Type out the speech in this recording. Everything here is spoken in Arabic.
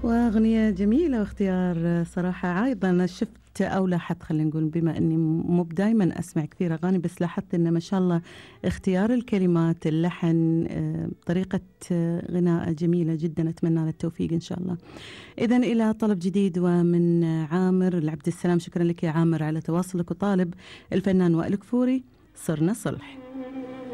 وأغنية جميلة واختيار صراحة. أيضا شفت أو لاحظت، خلينا نقول بما أني مو دائما أسمع كثير أغاني، بس لاحظت أن ما شاء الله اختيار الكلمات، اللحن، طريقة غناء جميلة جدا. أتمنى له التوفيق إن شاء الله. إذن إلى طلب جديد ومن عامر العبد السلام. شكرا لك يا عامر على تواصلك، وطالب الفنان وائل كفوري صرنا صلح.